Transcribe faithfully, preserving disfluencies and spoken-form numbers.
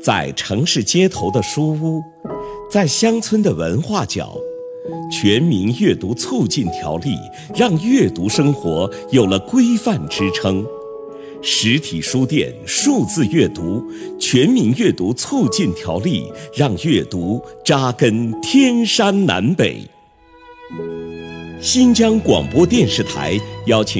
在城市街头的书屋，在乡村的文化角，全民阅读促进条例让阅读生活有了规范支撑。实体书店数字阅读，全民阅读促进条例让阅读扎根天山南北。新疆广播电视台邀请